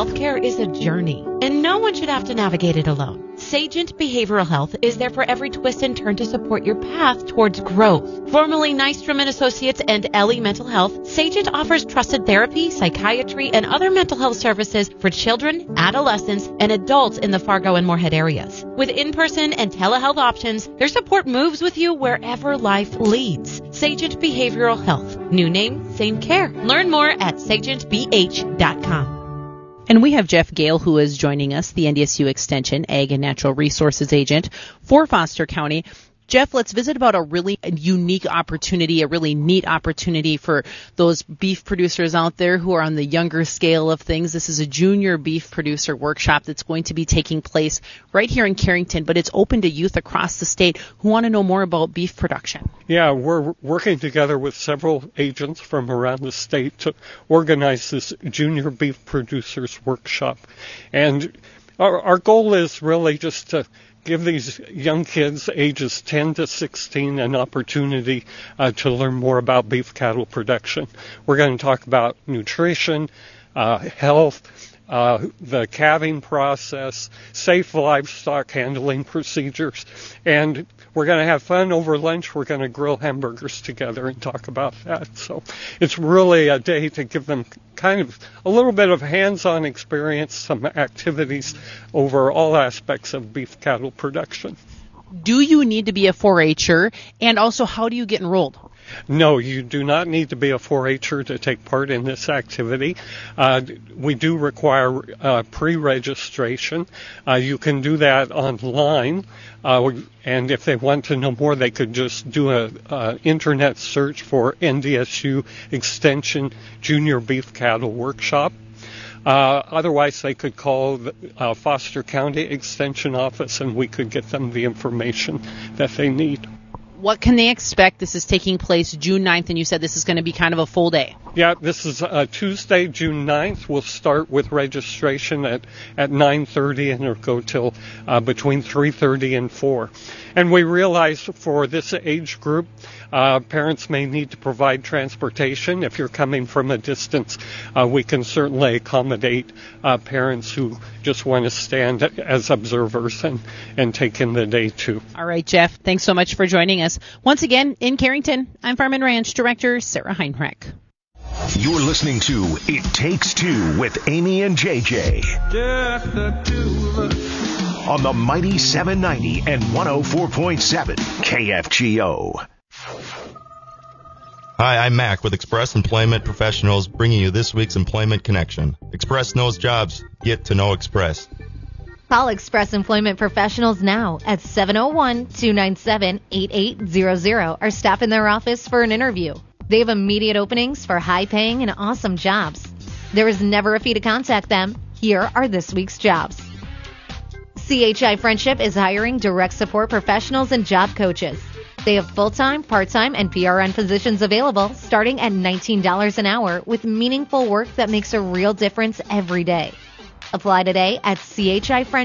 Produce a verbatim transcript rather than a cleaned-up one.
Healthcare is a journey, and no one should have to navigate it alone. Sagent Behavioral Health is there for every twist and turn to support your path towards growth. Formerly Nystrom and Associates and Ellie Mental Health, Sagent offers trusted therapy, psychiatry, and other mental health services for children, adolescents, and adults in the Fargo and Moorhead areas. With in-person and telehealth options, their support moves with you wherever life leads. Sagent Behavioral Health. New name, same care. Learn more at sagent b h dot com. And we have Jeff Gale, who is joining us, the N D S U Extension Ag and Natural Resources Agent for Foster County. Jeff, let's visit about a really unique opportunity, a really neat opportunity for those beef producers out there who are on the younger scale of things. This is a junior beef producer workshop that's going to be taking place right here in Carrington, but it's open to youth across the state who want to know more about beef production. Yeah, we're working together with several agents from around the state to organize this junior beef producers workshop. And our, our goal is really just to give these young kids ages ten to sixteen an opportunity uh, to learn more about beef cattle production. We're going to talk about nutrition, uh, health, uh, the calving process, safe livestock handling procedures, and we're going to have fun over lunch. We're going to grill hamburgers together and talk about that. So it's really a day to give them kind of a little bit of hands-on experience, some activities over all aspects of beef cattle production. Do you need to be a four H-er? And also, how do you get enrolled? No, you do not need to be a four H-er to take part in this activity. Uh, we do require uh, pre-registration. Uh, you can do that online, uh, and if they want to know more, they could just do a uh, internet search for N D S U Extension Junior Beef Cattle Workshop. Uh, otherwise, they could call the uh, Foster County Extension Office, and we could get them the information that they need. What can they expect? This is taking place June ninth, and you said this is going to be kind of a full day. Yeah, this is uh, Tuesday, June ninth. We'll start with registration at, at nine thirty, and it'll go till uh, between three thirty and four. And we realize for this age group, uh, parents may need to provide transportation. If you're coming from a distance, uh, we can certainly accommodate uh, parents who just want to stand as observers and, and take in the day, too. All right, Jeff, thanks so much for joining us. Once again, in Carrington, I'm Farm and Ranch Director Sarah Heinrich. You're listening to It Takes Two with Amy and J J. Just the two of us. On the mighty seven ninety and one oh four point seven K F G O. Hi, I'm Mac with Express Employment Professionals, bringing you this week's Employment Connection. Express knows jobs. Get to know Express. Call Express Employment Professionals now at seven oh one, two nine seven, eight eight zero zero or stop in their office for an interview. They have immediate openings for high-paying and awesome jobs. There is never a fee to contact them. Here are this week's jobs. C H I Friendship is hiring direct support professionals and job coaches. They have full-time, part-time, and P R N positions available starting at nineteen dollars an hour with meaningful work that makes a real difference every day. Apply today at C H I Friendship.